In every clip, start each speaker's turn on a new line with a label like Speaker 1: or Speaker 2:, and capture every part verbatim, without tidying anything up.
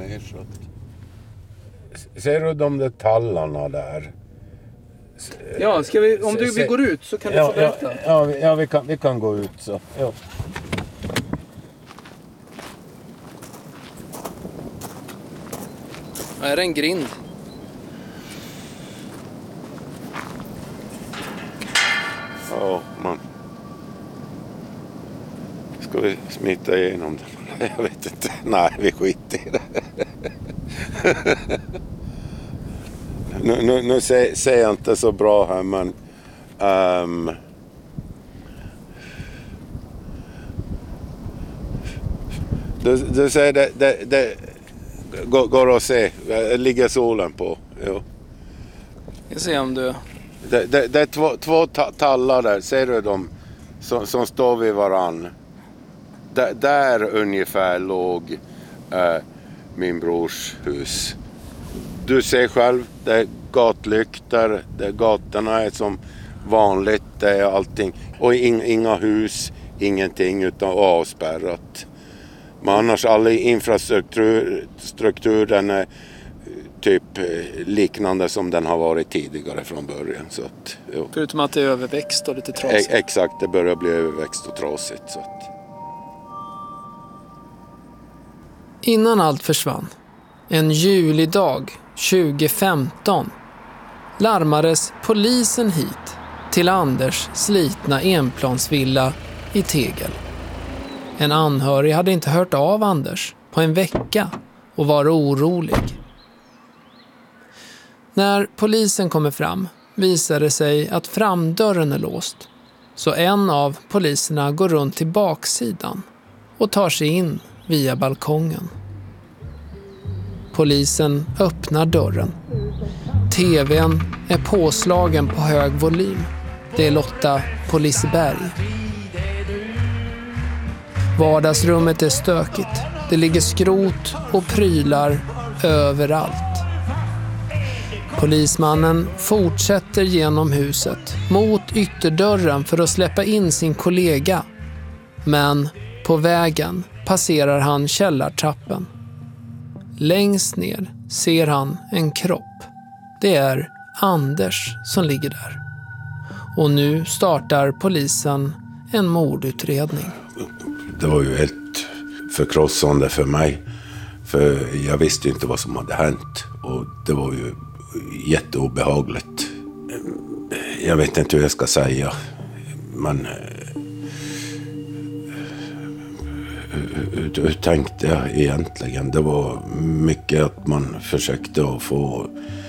Speaker 1: mer. Så att... Ser du de där tallarna där?
Speaker 2: Ja, ska vi, om du vi går ut så kan du
Speaker 1: ja,
Speaker 2: få berätta.
Speaker 1: Ja, ja, vi, ja vi, kan, vi kan gå ut så. Ja.
Speaker 2: Är det en grind?
Speaker 1: Ja, man. Ska vi smita igenom det? Jag vet inte. Nej, vi skiter i det. nu nu, nu ser, ser jag inte så bra här, men... Um, du, du säger det... det, det går, går att se. Ligger solen på. Jo.
Speaker 2: Jag ser om du...
Speaker 1: Det, det, det är två, två tallar där, ser du dem som, som står vid varann. Där, där ungefär låg äh, min brors hus. Du ser själv, det är gatlyktor, det är gatorna är som vanligt, det är allting. Och in, inga hus, ingenting utan avspärrat. Men annars all infrastruktur strukturen är typ liknande som den har varit tidigare från början. Så att, jo.
Speaker 2: Förutom att det är överväxt och lite trasigt.
Speaker 1: E- exakt, det börjar bli överväxt och trasigt. Så att.
Speaker 2: Innan allt försvann, en julidag tjugo femton, larmades polisen hit till Anders slitna enplansvilla i Tegel. En anhörig hade inte hört av Anders på en vecka och var orolig. När polisen kommer fram visar det sig att framdörren är låst, så en av poliserna går runt till baksidan och tar sig in via balkongen. Polisen öppnar dörren. T V:n är påslagen på hög volym. Det är Lotta på Liseberg. Vardagsrummet är stökigt. Det ligger skrot och prylar överallt. Polismannen fortsätter genom huset mot ytterdörren för att släppa in sin kollega. Men på vägen passerar han källartrappen. Längst ner ser han en kropp. Det är Anders som ligger där. Och nu startar polisen en mordutredning.
Speaker 1: Det var ju helt förkrossande för mig. För jag visste inte vad som hade hänt. Och det var ju jätteobehagligt. Jag vet inte hur jag ska säga. Men hur, hur tänkte jag egentligen? Det var mycket att man försökte att få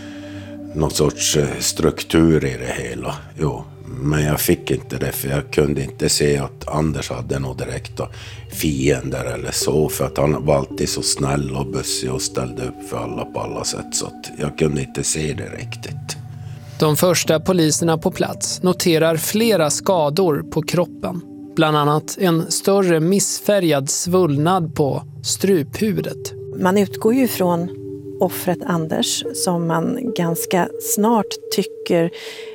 Speaker 1: någon sorts struktur i det hela. Jo, men jag fick inte det, för jag kunde inte se att Anders hade några direkta fiender eller så, för att han var alltid så snäll och bussig och ställde upp för alla på alla sätt, så att jag kunde inte se det riktigt.
Speaker 2: De första poliserna på plats noterar flera skador på kroppen. Bland annat en större missfärgad svullnad på struphuvudet.
Speaker 3: Man utgår ju från offret Anders, som man ganska snart tycker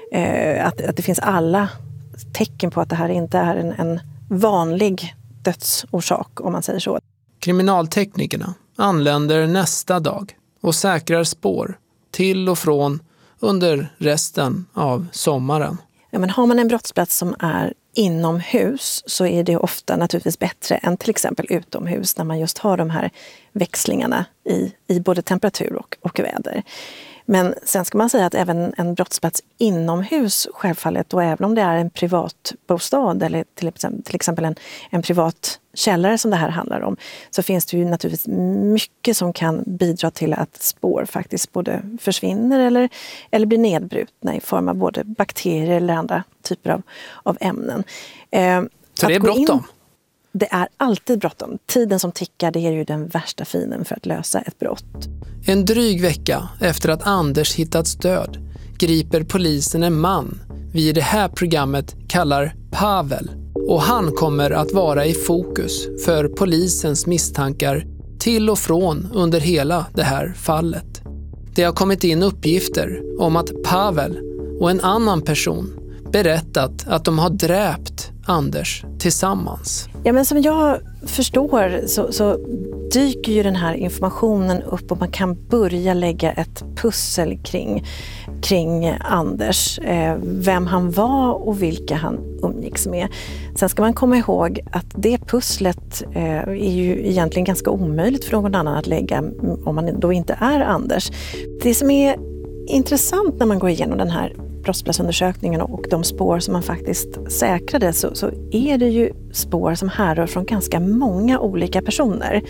Speaker 3: eh, att, att det finns alla tecken på att det här inte är en, en vanlig dödsorsak, om man säger så.
Speaker 2: Kriminalteknikerna anländer nästa dag och säkrar spår till och från under resten av sommaren.
Speaker 3: Ja, men har man en brottsplats som är inomhus så är det ofta naturligtvis bättre än till exempel utomhus, när man just har de här växlingarna i, i både temperatur och, och väder. Men sen ska man säga att även en brottsplats inomhus självfallet, och även om det är en privat bostad eller till exempel, till exempel en, en privat källare som det här handlar om, så finns det ju naturligtvis mycket som kan bidra till att spår faktiskt både försvinner eller, eller blir nedbrutna i form av både bakterier eller andra typer av, av ämnen. Eh,
Speaker 2: så det är bråttom?
Speaker 3: Det är alltid bråttom. Tiden som tickar, det är ju den värsta fienden för att lösa ett brott.
Speaker 2: En dryg vecka efter att Anders hittats död griper polisen en man vi i det här programmet kallar Pavel. Och han kommer att vara i fokus för polisens misstankar till och från under hela det här fallet. Det har kommit in uppgifter om att Pavel och en annan person berättat att de har dräpt Anders tillsammans.
Speaker 3: Ja, men som jag förstår så, så dyker ju den här informationen upp och man kan börja lägga ett pussel kring, kring Anders. Eh, vem han var och vilka han umgicks med. Sen ska man komma ihåg att det pusslet eh, är ju egentligen ganska omöjligt för någon annan att lägga om man då inte är Anders. Det som är intressant när man går igenom den här brottsplatsundersökningen och de spår som man faktiskt säkrade så, så är det ju spår som härrör från ganska många olika personer.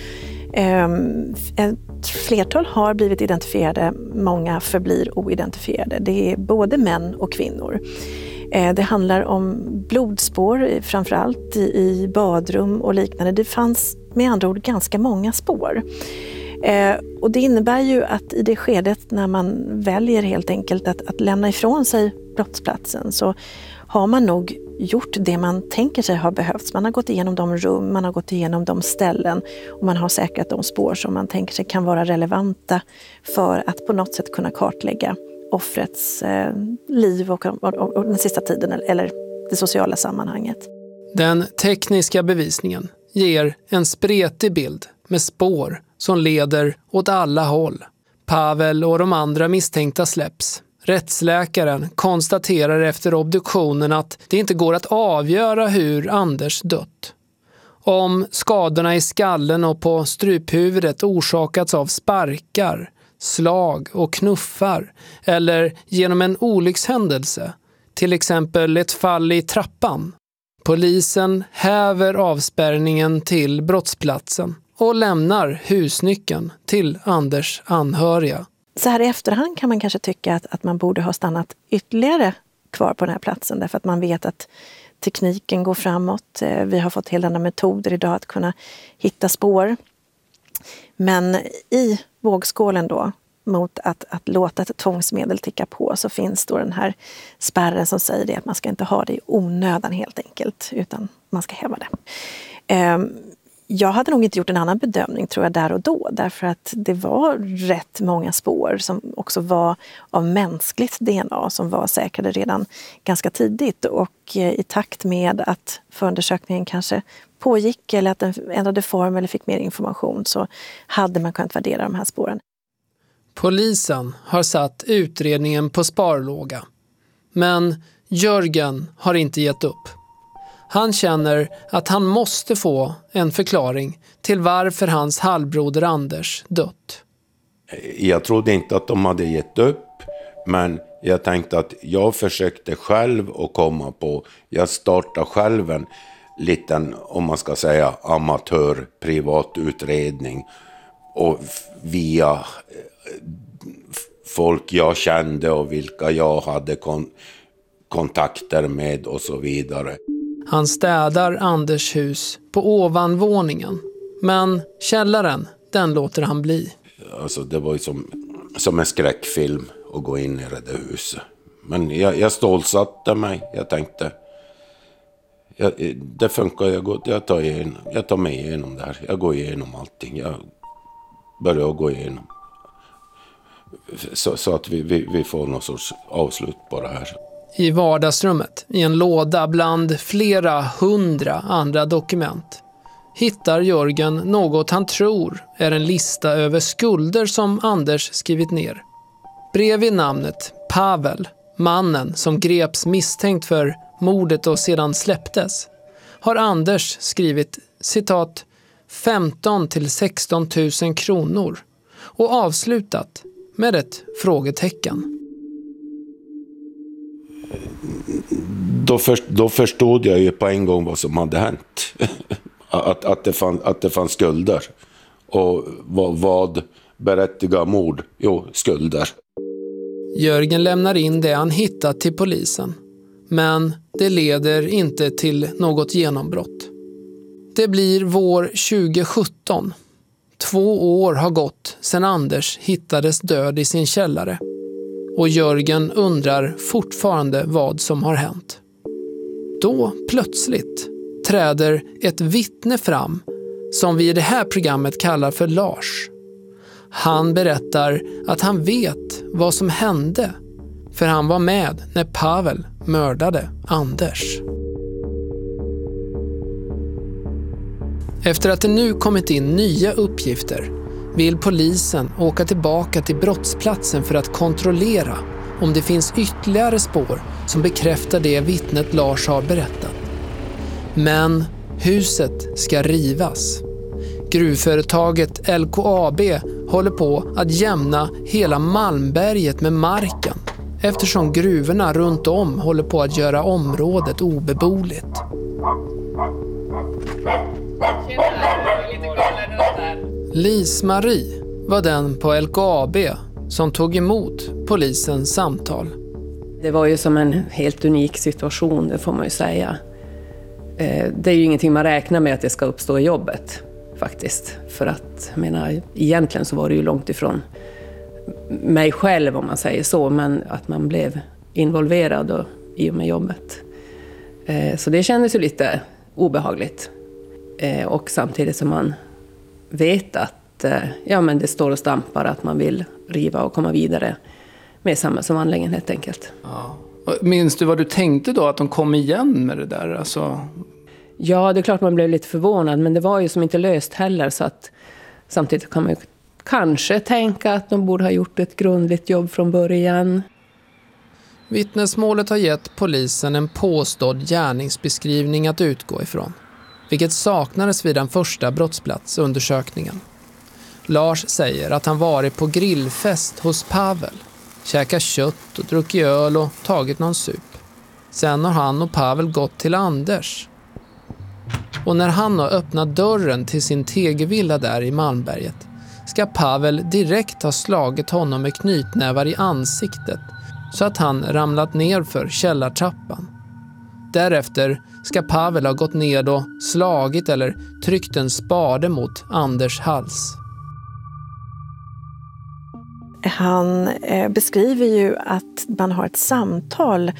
Speaker 3: Um, ett flertal har blivit identifierade, många förblir oidentifierade. Det är både män och kvinnor. Uh, det handlar om blodspår, framförallt i, i badrum och liknande. Det fanns med andra ord ganska många spår. Eh, och det innebär ju att i det skedet när man väljer helt enkelt att, att lämna ifrån sig brottsplatsen så har man nog gjort det man tänker sig har behövts. Man har gått igenom de rum, man har gått igenom de ställen och man har säkrat de spår som man tänker sig kan vara relevanta för att på något sätt kunna kartlägga offrets eh, liv och, och, och, och den sista tiden eller det sociala sammanhanget.
Speaker 2: Den tekniska bevisningen ger en spretig bild med spår som leder åt alla håll. Pavel och de andra misstänkta släpps. Rättsläkaren konstaterar efter obduktionen att det inte går att avgöra hur Anders dött. Om skadorna i skallen och på struphuvudet orsakats av sparkar, slag och knuffar eller genom en olyckshändelse, till exempel ett fall i trappan. Polisen häver avspärrningen till brottsplatsen och lämnar husnyckeln till Anders anhöriga.
Speaker 3: Så här i efterhand kan man kanske tycka att, att man borde ha stannat ytterligare kvar på den här platsen därför att man vet att tekniken går framåt. Vi har fått helt andra metoder idag att kunna hitta spår. Men i vågskålen då mot att, att låta ett tvångsmedel ticka på så finns då den här spärren som säger det att man ska inte ha det i onödan helt enkelt utan man ska häva det. Um, Jag hade nog inte gjort en annan bedömning tror jag där och då därför att det var rätt många spår som också var av mänskligt D N A som var säkrade redan ganska tidigt och i takt med att förundersökningen kanske pågick eller att den ändrade form eller fick mer information så hade man kunnat värdera de här spåren.
Speaker 2: Polisen har satt utredningen på sparlåga men Jörgen har inte gett upp. Han känner att han måste få en förklaring till varför hans halvbroder Anders dött.
Speaker 1: Jag trodde inte att de hade gett upp, men jag tänkte att jag försökte själv att komma på, jag startade själv en liten, om man ska säga, amatör privatutredning och via folk jag kände och vilka jag hade kon- kontakter med och så vidare.
Speaker 2: Han städar Anders hus på ovanvåningen, men källaren, den låter han bli.
Speaker 1: Alltså det var ju som, som en skräckfilm att gå in i det där huset. Men jag, jag stålsatte mig, jag tänkte, jag, det funkar, jag, jag, tar igen, jag tar mig igenom det här. Jag går igenom allting, jag börjar gå igenom. Så, så att vi, vi, vi får någon sorts avslut på det här.
Speaker 2: I vardagsrummet, i en låda bland flera hundra andra dokument, hittar Jörgen något han tror är en lista över skulder som Anders skrivit ner. Bredvid namnet Pavel, mannen som greps misstänkt för mordet och sedan släpptes, har Anders skrivit citat femton till sexton tusen kronor och avslutat med ett frågetecken.
Speaker 1: Då, för, då förstod jag ju på en gång vad som hade hänt. att, att, det fann, att det fanns skulder. Och vad, vad berättigar mord? Jo, skulder.
Speaker 2: Jörgen lämnar in det han hittat till polisen. Men det leder inte till något genombrott. Det blir vår tjugo sjutton. Två år har gått sedan Anders hittades död i sin källare. Och Jörgen undrar fortfarande vad som har hänt. Då plötsligt träder ett vittne fram som vi i det här programmet kallar för Lars. Han berättar att han vet vad som hände för han var med när Pavel mördade Anders. Efter att det nu kommit in nya uppgifter vill polisen åka tillbaka till brottsplatsen för att kontrollera om det finns ytterligare spår som bekräftar det vittnet Lars har berättat. Men huset ska rivas. Gruvföretaget L K A B håller på att jämna hela Malmberget med marken eftersom gruvorna runt om håller på att göra området obeboeligt. Lis-Marie var den på L K A B som tog emot polisens samtal.
Speaker 4: Det var ju som en helt unik situation, det får man ju säga. Det är ju ingenting man räknar med att det ska uppstå i jobbet faktiskt. För att, jag menar, egentligen så var det ju långt ifrån mig själv om man säger så. Men att man blev involverad och, i och med jobbet. Så det kändes ju lite obehagligt. Och samtidigt som man vet att ja, men det står och stampar att man vill riva och komma vidare med samhällsomvandlingen helt enkelt.
Speaker 2: Ja. Minns du vad du tänkte då, att de kom igen med det där? Alltså...
Speaker 4: Ja, det är klart man blev lite förvånad, men det var ju som inte löst heller, så att samtidigt kan man ju kanske tänka att de borde ha gjort ett grundligt jobb från början.
Speaker 2: Vittnesmålet har gett polisen en påstådd gärningsbeskrivning att utgå ifrån, vilket saknades vid den första brottsplatsundersökningen. Lars säger att han varit på grillfest hos Pavel, käkat kött och druckit öl och tagit någon sup. Sen har han och Pavel gått till Anders. Och när han har öppnat dörren till sin tegelvilla där i Malmberget ska Pavel direkt ha slagit honom med knytnävar i ansiktet så att han ramlat ner för källartrappan. Därefter ska Pavel ha gått ned och slagit eller tryckt en spade mot Anders hals.
Speaker 3: Han eh, beskriver ju att man har ett samtal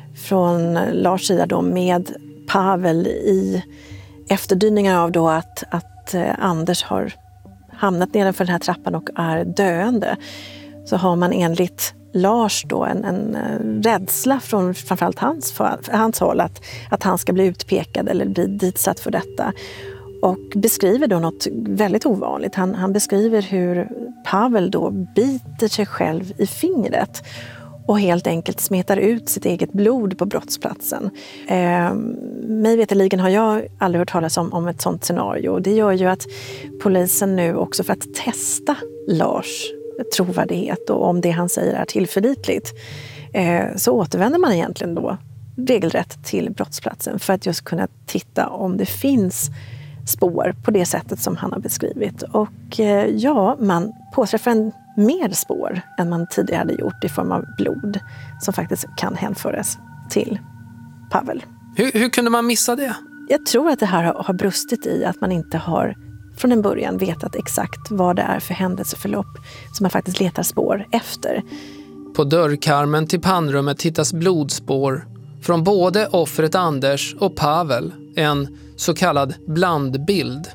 Speaker 3: från Lars sida då med Pavel i efterdyningar av då att, att eh, Anders har hamnat nedanför den här trappan och är döende. Så har man enligt Lars då en, en rädsla från framförallt hans, hans håll att, att han ska bli utpekad eller bli ditsatt för detta. Och beskriver då något väldigt ovanligt. Han, han beskriver hur Pavel då biter sig själv i fingret och helt enkelt smetar ut sitt eget blod på brottsplatsen. Eh, mig veterligen har jag aldrig hört talas om, om ett sånt scenario. Det gör ju att polisen nu också för att testa Lars trovärdighet och om det han säger är tillförlitligt eh, så återvänder man egentligen då regelrätt till brottsplatsen för att just kunna titta om det finns spår på det sättet som han har beskrivit. Och eh, ja, man påträffar en mer spår än man tidigare hade gjort i form av blod som faktiskt kan hänföras till Pavel.
Speaker 2: Hur, hur kunde man missa det?
Speaker 3: Jag tror att det här har, har brustit i att man inte har från en början vetat exakt vad det är för händelseförlopp som man faktiskt letar spår efter.
Speaker 2: På dörrkarmen till pannrummet hittas blodspår från både offret Anders och Pavel, en så kallad blandbild.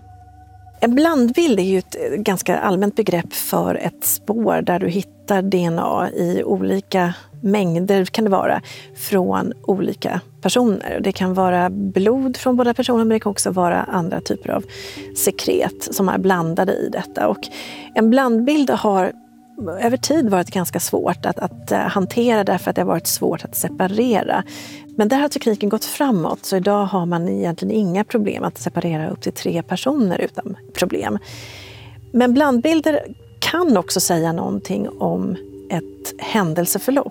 Speaker 3: En blandbild är ju ett ganska allmänt begrepp för ett spår där du hittar D N A i olika mängder kan det vara från olika personer. Det kan vara blod från båda personer men det kan också vara andra typer av sekret som är blandade i detta. Och en blandbild har över tid varit ganska svårt att, att hantera därför att det har varit svårt att separera. Men där har tekniken gått framåt så idag har man egentligen inga problem att separera upp till tre personer utan problem. Men blandbilder kan också säga någonting om ett händelseförlopp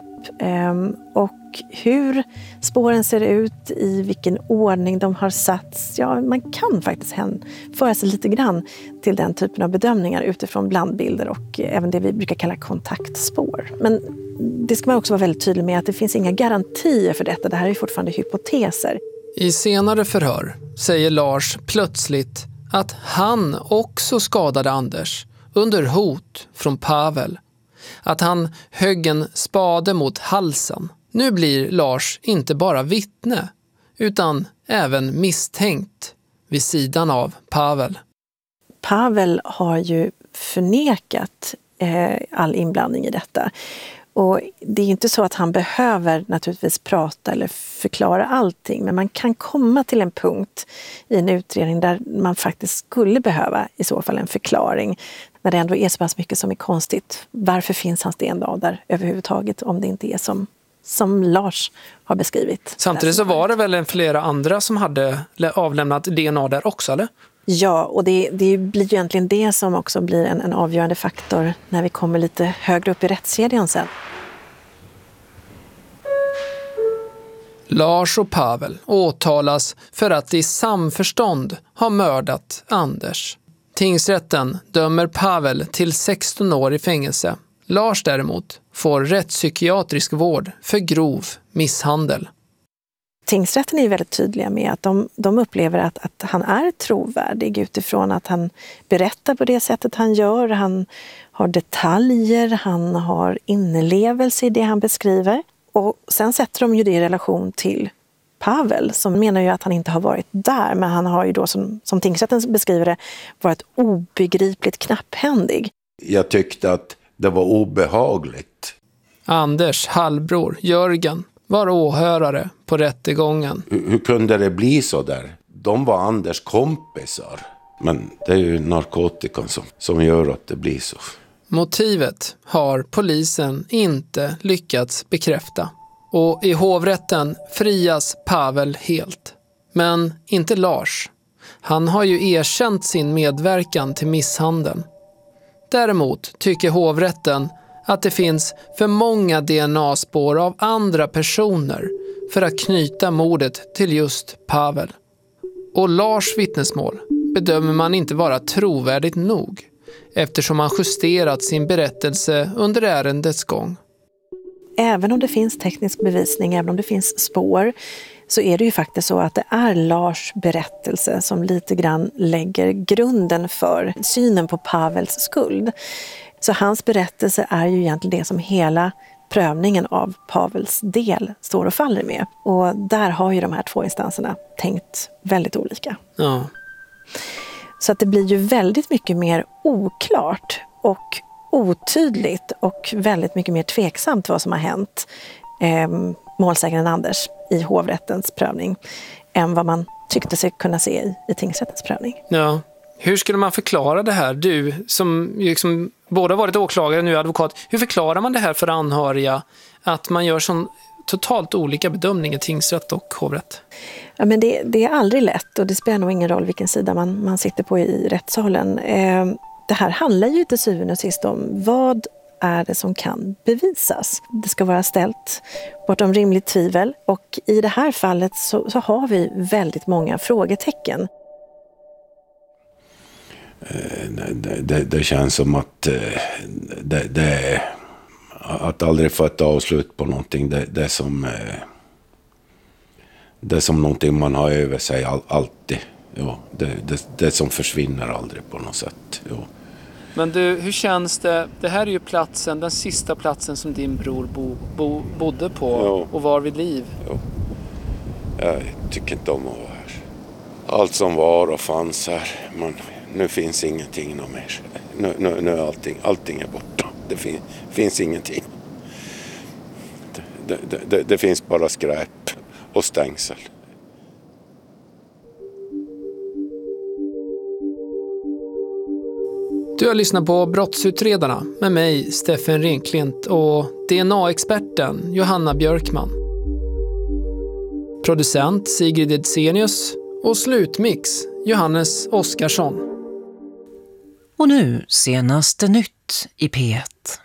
Speaker 3: och hur spåren ser ut, i vilken ordning de har satts. Ja, man kan faktiskt hänföra sig lite grann till den typen av bedömningar utifrån blandbilder och även det vi brukar kalla kontaktspår. Men det ska man också vara väldigt tydlig med att det finns inga garantier för detta. Det här är fortfarande hypoteser.
Speaker 2: I senare förhör säger Lars plötsligt att han också skadade Anders under hot från Pavel. Att han högg en spade mot halsen. Nu blir Lars inte bara vittne utan även misstänkt vid sidan av Pavel.
Speaker 3: Pavel har ju förnekat eh, all inblandning i detta. Och det är inte så att han behöver naturligtvis prata eller förklara allting, men man kan komma till en punkt i en utredning där man faktiskt skulle behöva i så fall en förklaring. När det ändå är så pass mycket som är konstigt. Varför finns hans D N A där överhuvudtaget om det inte är som, som Lars har beskrivit?
Speaker 2: Samtidigt så var det väl flera andra som hade avlämnat D N A där också, eller?
Speaker 3: Ja, och det, det blir ju egentligen det som också blir en, en avgörande faktor när vi kommer lite högre upp i rättskedjan sen.
Speaker 2: Lars och Pavel åtalas för att i samförstånd ha mördat Anders. Tingsrätten dömer Pavel till sexton år i fängelse. Lars däremot får rättspsykiatrisk vård för grov misshandel.
Speaker 3: Tingsrätten är väldigt tydliga med att de, de upplever att, att han är trovärdig utifrån att han berättar på det sättet han gör. Han har detaljer, han har inlevelse i det han beskriver. Och sen sätter de ju det i relation till Pavel som menar ju att han inte har varit där, men han har ju då som, som tingsrätten beskriver det varit obegripligt knapphändig.
Speaker 1: Jag tyckte att det var obehagligt.
Speaker 2: Anders halvbror Jörgen var åhörare på rättegången.
Speaker 1: Hur, hur kunde det bli så där? De var Anders kompisar. Men det är ju narkotikan som, som gör att det blir så.
Speaker 2: Motivet har polisen inte lyckats bekräfta. Och i hovrätten frias Pavel helt. Men inte Lars. Han har ju erkänt sin medverkan till misshandeln. Däremot tycker hovrätten att det finns för många D N A-spår av andra personer för att knyta mordet till just Pavel. Och Lars vittnesmål bedömer man inte vara trovärdigt nog eftersom han justerat sin berättelse under ärendets gång.
Speaker 3: Även om det finns teknisk bevisning, även om det finns spår, så är det ju faktiskt så att det är Lars berättelse som lite grann lägger grunden för synen på Pavels skuld. Så hans berättelse är ju egentligen det som hela prövningen av Pavels del står och faller med. Och där har ju de här två instanserna tänkt väldigt olika.
Speaker 2: Ja.
Speaker 3: Så att det blir ju väldigt mycket mer oklart och otydligt och väldigt mycket mer tveksamt vad som har hänt eh, målsägaren Anders i hovrättens prövning än vad man tyckte sig kunna se i, i tingsrättens prövning.
Speaker 2: Ja. Hur skulle man förklara det här? Du som liksom både varit åklagare och nu är advokat. Hur förklarar man det här för anhöriga att man gör sån totalt olika bedömningar i tingsrätt och hovrätt?
Speaker 3: Ja, men det, det är aldrig lätt och det spelar nog ingen roll vilken sida man, man sitter på i rättssalen. Eh, det här handlar ju till syvende och sist om vad är det som kan bevisas. Det ska vara ställt bortom rimligt tvivel och i det här fallet så, så har vi väldigt många frågetecken.
Speaker 1: Det, det, det känns som att det, det, att aldrig få ett avslut på någonting, det, det, är som, det är som någonting man har över sig all, alltid. Ja, det, det, det som försvinner aldrig på något sätt. Ja.
Speaker 2: Men du, hur känns det? Det här är ju platsen, den sista platsen som din bror bo, bo, bodde på ja. Och var vid liv.
Speaker 1: Ja. Jag tycker inte om att vara här. Allt som var och fanns här, man... Nu finns ingenting något mer. Nu, nu, nu är allting, allting är borta. Det fin, finns ingenting. Det, det, det, det finns bara skräp och stängsel.
Speaker 2: Du har lyssnat på Brottsutredarna med mig, Steffen Renklint, och D N A-experten Johanna Björkman. Producent Sigrid Edsenius och slutmix Johannes Oskarsson.
Speaker 5: Och nu senaste nytt i P ett.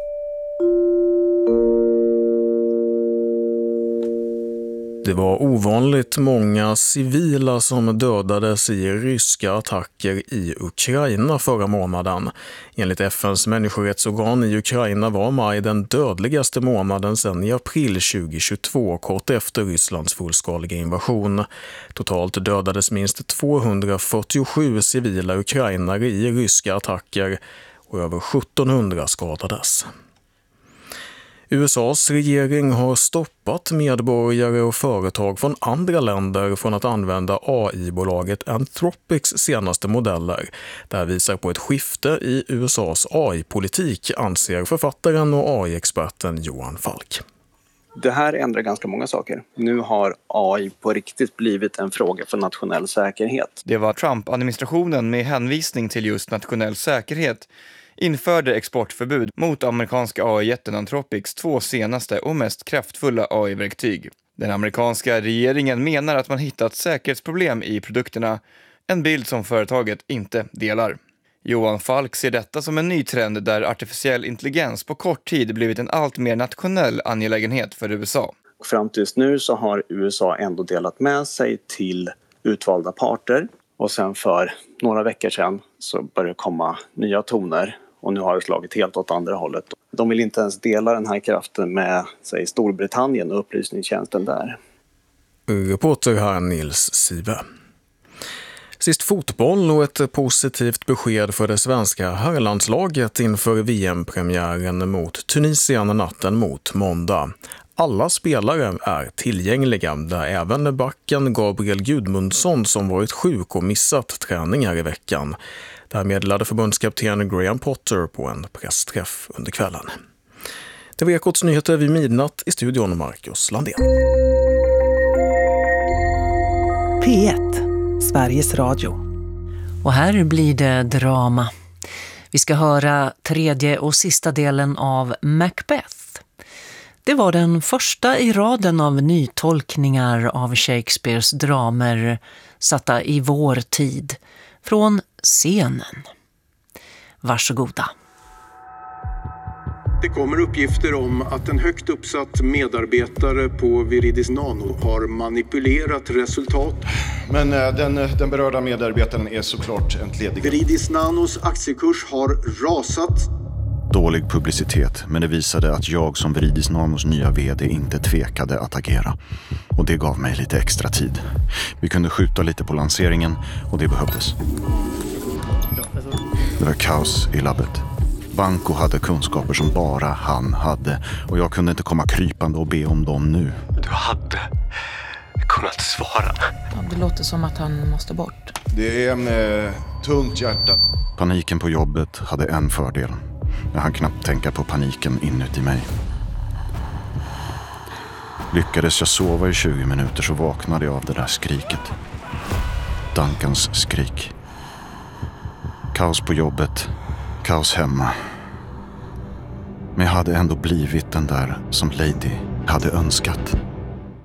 Speaker 6: Det var ovanligt många civila som dödades i ryska attacker i Ukraina förra månaden. Enligt F N:s människorättsorgan i Ukraina var maj den dödligaste månaden sedan i april tjugohundratjugotvå, kort efter Rysslands fullskaliga invasion. Totalt dödades minst tvåhundrafyrtiosju civila ukrainare i ryska attacker och över sjuttonhundra skadades. U S A:s regering har stoppat medborgare och företag från andra länder från att använda A I-bolaget Anthropics senaste modeller. Det här visar på ett skifte i U S A:s A I-politik, anser författaren och A I-experten Johan Falk.
Speaker 7: Det här ändrar ganska många saker. Nu har A I på riktigt blivit en fråga för nationell säkerhet.
Speaker 8: Det var Trump-administrationen med hänvisning till just nationell säkerhet införde exportförbud mot amerikanska A I-jätten Anthropics två senaste och mest kraftfulla A I-verktyg. Den amerikanska regeringen menar att man hittat säkerhetsproblem i produkterna, en bild som företaget inte delar. Johan Falk ser detta som en ny trend där artificiell intelligens på kort tid blivit en allt mer nationell angelägenhet för U S A.
Speaker 7: Fram till nu så har U S A ändå delat med sig till utvalda parter och sen för några veckor sedan så började det komma nya toner och nu har det slagit helt åt andra hållet. De vill inte ens dela den här kraften med säg, Storbritannien och upplysningstjänsten där.
Speaker 6: Reporter här Nils Sive. Sist fotboll och ett positivt besked för det svenska herrlandslaget inför V M-premiären mot Tunisien natten mot måndag. Alla spelare är tillgängliga, där även backen Gabriel Gudmundsson som varit sjuk och missat träningar i veckan. Det här meddelade förbundskapten Graham Potter på en pressträff under kvällen. Det var Ekots nyheter vid midnatt, i studion Marcus Landén.
Speaker 9: P ett, Sveriges Radio.
Speaker 5: Och här blir det drama. Vi ska höra tredje och sista delen av Macbeth. Det var den första i raden av nytolkningar av Shakespeares dramer satta i vår tid från scenen. Varsågoda.
Speaker 10: Det kommer uppgifter om att en högt uppsatt medarbetare på Viridis Nano har manipulerat resultat.
Speaker 11: Men den, den berörda medarbetaren är såklart entledig.
Speaker 10: Viridis Nanos aktiekurs har rasat.
Speaker 12: Dålig publicitet, men det visade att jag som Viridis Nanos nya vd inte tvekade att agera. Och det gav mig lite extra tid. Vi kunde skjuta lite på lanseringen och det behövdes. Det var kaos i labbet. Banco hade kunskaper som bara han hade och jag kunde inte komma krypande och be om dem nu.
Speaker 13: Du hade kunnat svara.
Speaker 14: Ja, det låter som att han måste bort.
Speaker 11: Det är en eh, tungt hjärta.
Speaker 12: Paniken på jobbet hade en fördel. Jag hann knappt tänka på paniken inuti mig. Lyckades jag sova i tjugo minuter så vaknade jag av det där skriket. Duncans skrik. Kaos på jobbet. Kaos hemma. Men jag hade ändå blivit den där som Lady hade önskat.